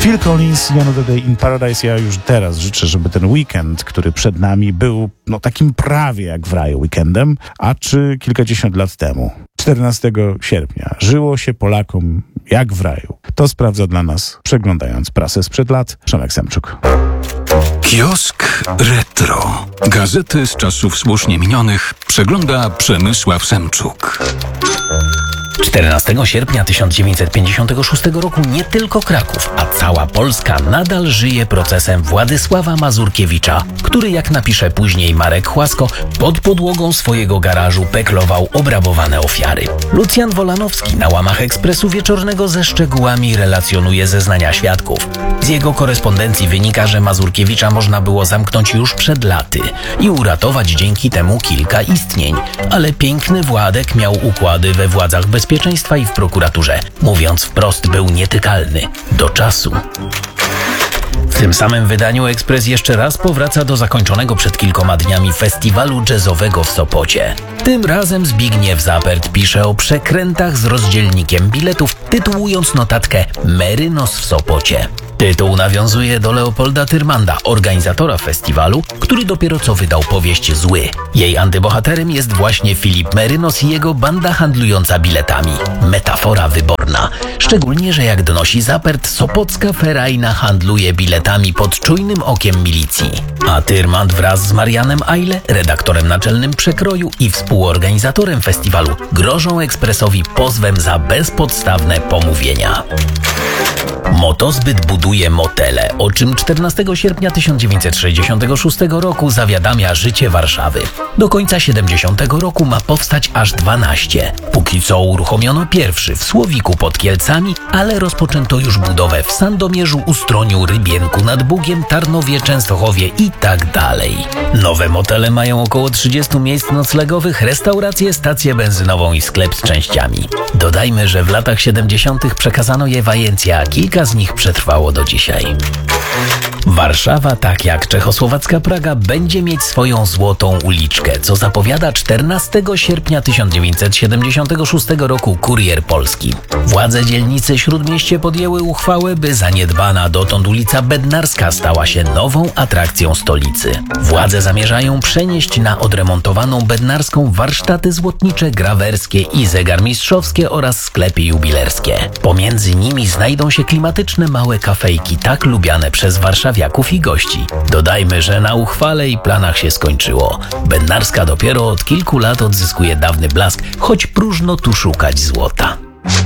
Phil Collins, Another Day in Paradise. Ja już teraz życzę, żeby ten weekend, który przed nami, był takim prawie jak w raju weekendem, a czy kilkadziesiąt lat temu, 14 sierpnia, żyło się Polakom jak w raju. To sprawdza dla nas, przeglądając prasę sprzed lat, Przemek Semczuk. Kiosk Retro. Gazety z czasów słusznie minionych przegląda Przemysław Semczuk. 14 sierpnia 1956 roku nie tylko Kraków, a cała Polska nadal żyje procesem Władysława Mazurkiewicza, który, jak napisze później Marek Chłasko, pod podłogą swojego garażu peklował obrabowane ofiary. Lucjan Wolanowski na łamach Ekspresu Wieczornego ze szczegółami relacjonuje zeznania świadków. Z jego korespondencji wynika, że Mazurkiewicza można było zamknąć już przed laty i uratować dzięki temu kilka istnień, ale piękny Władek miał układy we władzach bezpieczeństwa i w prokuraturze. Mówiąc wprost, był nietykalny. Do czasu. W tym samym wydaniu Ekspres jeszcze raz powraca do zakończonego przed kilkoma dniami festiwalu jazzowego w Sopocie. Tym razem Zbigniew Zapert pisze o przekrętach z rozdzielnikiem biletów, tytułując notatkę „Merynos w Sopocie”. Tytuł nawiązuje do Leopolda Tyrmanda, organizatora festiwalu, który dopiero co wydał powieść Zły. Jej antybohaterem jest właśnie Filip Merynos i jego banda handlująca biletami. Metafora wyborna. Szczególnie, że jak donosi Zapert, sopocka ferajna handluje biletami pod czujnym okiem milicji. A Tyrmand wraz z Marianem Ajle, redaktorem naczelnym Przekroju i współorganizatorem festiwalu, grożą Ekspresowi pozwem za bezpodstawne pomówienia. Motozbyt buduje motele, o czym 14 sierpnia 1966 roku zawiadamia Życie Warszawy. Do końca 70 roku ma powstać aż 12. Póki co uruchomiono pierwszy w Słowiku pod Kielcami, ale rozpoczęto już budowę w Sandomierzu, Ustroniu, Rybienku nad Bugiem, Tarnowie, Częstochowie i tak dalej. Nowe motele mają około 30 miejsc noclegowych, restaurację, stację benzynową i sklep z częściami. Dodajmy, że w latach 70. przekazano je Wajęcji, a kilka z nich przetrwało do dzisiaj. Warszawa, tak jak czechosłowacka Praga, będzie mieć swoją złotą uliczkę, co zapowiada 14 sierpnia 1976 roku Kurier Polski. Władze dzielnicy Śródmieście podjęły uchwałę, by zaniedbana dotąd ulica Bednarska stała się nową atrakcją stolicy. Władze zamierzają przenieść na odremontowaną Bednarską warsztaty złotnicze, grawerskie i zegarmistrzowskie oraz sklepy jubilerskie. Pomiędzy nimi znajdą się klimatyczne małe kafejki, tak lubiane przez warszawiaków i gości. Dodajmy, że na uchwale i planach się skończyło. Bednarska dopiero od kilku lat odzyskuje dawny blask, choć próżno tu szukać złota.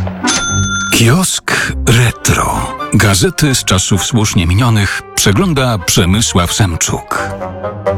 Kiosk Retro. Gazety z czasów słusznie minionych przegląda Przemysław Semczuk.